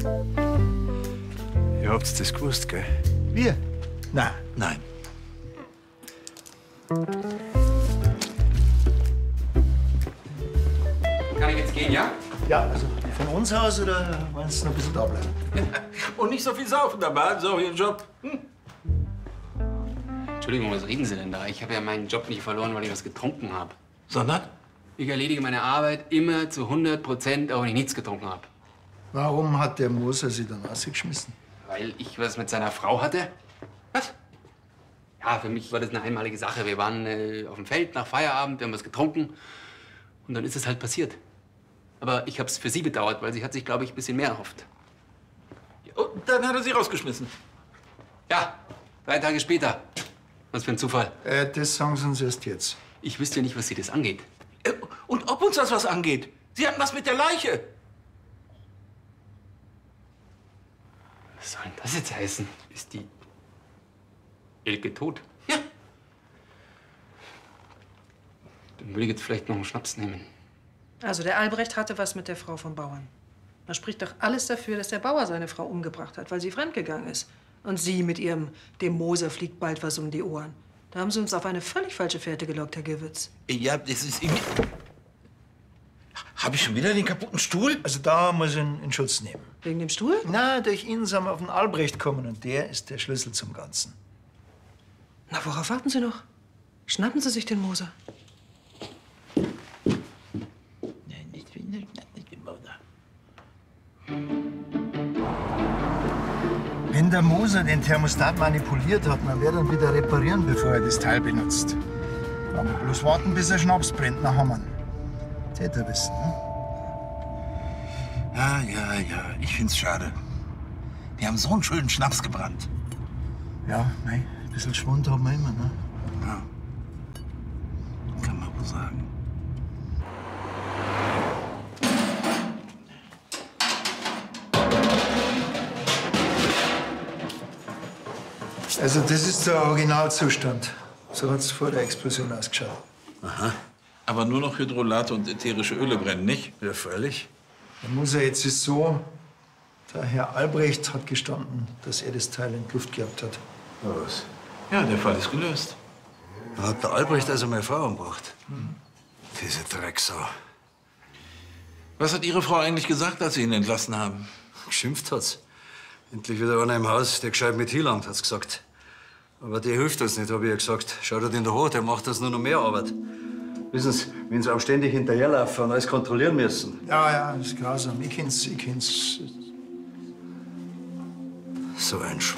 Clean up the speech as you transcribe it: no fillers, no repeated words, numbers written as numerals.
Ihr habt's das gewusst, gell? Wir? Nein. Nein. Kann ich jetzt gehen, ja? Ja, also von uns aus oder wollen Sie noch ein bisschen da bleiben? Und nicht so viel saufen dabei, haben Sie auch Ihren Job. Entschuldigung, was reden Sie denn da? Ich habe ja meinen Job nicht verloren, weil ich was getrunken habe. Sondern? Ich erledige meine Arbeit immer zu 100%, auch wenn ich nichts getrunken habe. Warum hat der Moser Sie dann rausgeschmissen? Weil ich was mit seiner Frau hatte. Was? Ja, für mich war das eine einmalige Sache. Wir waren auf dem Feld nach Feierabend, wir haben was getrunken. Und dann ist es halt passiert. Aber ich habe es für sie bedauert, weil sie hat sich, glaube ich, ein bisschen mehr erhofft. Und dann hat er Sie rausgeschmissen. Ja, 3 Tage später. Was für ein Zufall. Das sagen Sie uns erst jetzt. Ich wüsste ja nicht, was sie das angeht. Und ob uns das was angeht? Sie hatten was mit der Leiche. Was soll denn das jetzt heißen? Ist die Elke tot? Ja. Dann würde ich jetzt vielleicht noch einen Schnaps nehmen. Also der Albrecht hatte was mit der Frau vom Bauern. Da spricht doch alles dafür, dass der Bauer seine Frau umgebracht hat, weil sie fremdgegangen ist. Und sie mit ihrem dem Moser fliegt bald was um die Ohren. Da haben Sie uns auf eine völlig falsche Fährte gelockt, Herr Gewürz. Ja, das ist irgendwie... Habe ich schon wieder den kaputten Stuhl? Also da muss ich ihn in Schutz nehmen. Wegen dem Stuhl? Na, durch ihn sind wir auf den Albrecht gekommen und der ist der Schlüssel zum Ganzen. Na, worauf warten Sie noch? Schnappen Sie sich den Moser. Wenn der Moser den Thermostat manipuliert hat, dann wird er ihn wieder reparieren, bevor er das Teil benutzt. Aber bloß warten, bis er Schnaps brennt, nach Hammern. Täter wissen, ne? Ja. Ich find's schade. Die haben so einen schönen Schnaps gebrannt. Ja, mei, ein bisschen Schwund haben wir immer, ne? Ja. Kann man wohl sagen. Also das ist der Originalzustand. So hat's vor der Explosion ausgeschaut. Aha. Aber nur noch Hydrolate und ätherische Öle brennen, nicht? Ja, freilich. Der Moser jetzt ist so, der Herr Albrecht hat gestanden, dass er das Teil in die Luft gehabt hat. Was? Ja, der Fall ist gelöst. Dann hat der Albrecht also meine Frau umgebracht. Diese Drecksau. Was hat Ihre Frau eigentlich gesagt, als Sie ihn entlassen haben? Geschimpft hat's. Endlich wieder einer im Haus, der gescheit mit hinlangt, hat's gesagt. Aber der hilft uns nicht, hab ich ihr gesagt. Schaut in der Hoch, der macht uns nur noch mehr Arbeit. Wissen Sie, wenn Sie auch ständig hinterherlaufen und alles kontrollieren müssen. Ja, das ist grausam. Ich kenn's. So ein Schwein.